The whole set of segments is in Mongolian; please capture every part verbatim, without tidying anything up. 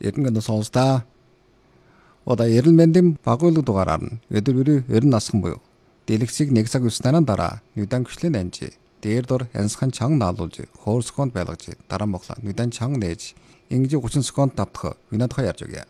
Эрдэнэ сонсдаа. Одоо эрүүл мэндийн багуулга дугаараар нь өдөр бүрийн эрен насхан буюу дэлгэцийг нэг цаг үснээр дараа нүдэн гүшлийн анжи дээр дор янсхан чанга наалуулж хоор секунд байлгаж дараа моглоо нүдэн чанга нээж ингэж гучин секунд давтах винадхаа ярьж өгье.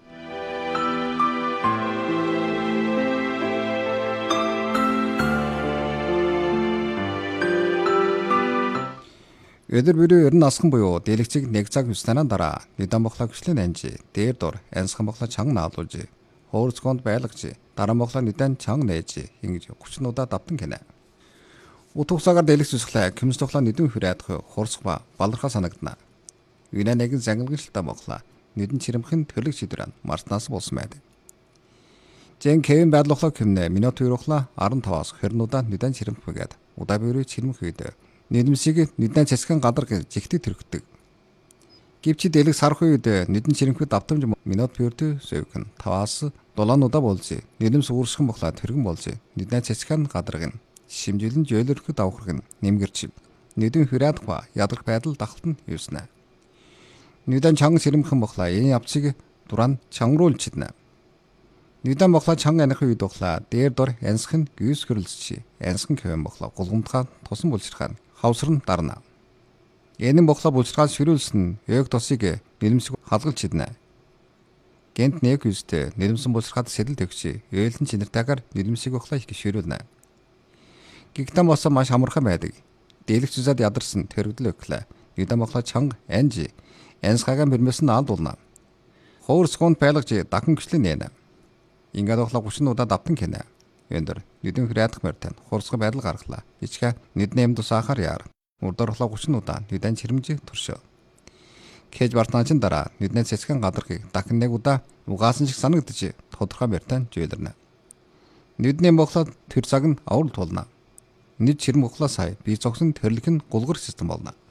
Өдөр бүрийн эрен насхан буюу дэлгэцийг нэг цаг үснээр дараа нүдэн моглоо гүшлийн анжи дээр дор янсхан моглоо чанга наалуулж хоор секунд байлгаж дараа моглоо нүдэн чанга нээж ингэж гучин удаа давтан гинэ. Утгасагаар дэлгэц үсглээ кимс тоглоо нүдэн хүрээдх хурсгба балархаа санагдана. Винэ нэгэн зангилгалтай моглоо нүдэн чирэмхэн төрлөг шидрэн марснаас болсон байдаг. Жин Кевин байдлахлаа кимнэ минут үйрөхлаа арван таваас хорин удаа нүдэн чирэмхгээд удаа бүрий чирэмх үед нийдмсийг нүдэн цэцгэн гадар жигтэй төрөгдөг. Гівчид элэг сарх үед нүдэн чирэмхэд давтамж минут бүрдээ сөвгөн таваас долоонуудаа болж нийдмс үүрсгэн боглоо тэргэн болж нүдэн цэцгэн гадаргын шимжилэн жөөлөрхөд давхраг нэмгэрч нүдэн хүрээдх ба ядрах байдал дахалтан юуснаа. Нүдэн чанга чирэмхэн боглоо энэ явцыг дуран чангруулж чиднэ. Нүдэн боглоо чанга аних үед боглоо дээр дор янсхан гүйс хөрөлсчи янсхан кевэн боглоо гулгамтхаа тусан булчирхаа хавсран дарна. Энэ боглоо булчирхаас ширүүлсэн яг тосыг нэлэмсэг халгалж чиднэ. Гэнт нэг үстэй нэлэмсэн булчирхаад сэтэл төгчи ээлэн чинэртэйгээр нэлэмсэг боглоо их ширүүлнэ. Гигтэн босон маш амархан байдаг. Дэлгэц зүсад ядарсан тэрэгдэл өглөө. Нүдэн боглоо чанга анжи янсгаага бэрмэсэн наалдуулна. Хоор секунд байлгаж дахин гүшлэн нэнэ. Ингээд боглоо гучин удаа давтан гинэ. Өндөр нүдэн хүрээдх мөртэн хурсгай байдал гаргалаа. Ичгэ нүдэн юм тусаахаар яар. Урдорлоо гучин удаа нүдэн чирэмж туршоо. Кэж бартаачин дараа нүдэн цэцгэн гадархыг дахин нэг удаа угаасан шиг санагдаж тодорхой мөртэн жөөлөрнө. Нүдний боглоо тэр цаг нь аврал тулна. Нүд чирэм боглоо сая бие зогсон төрлөх нь гулгар систем болно.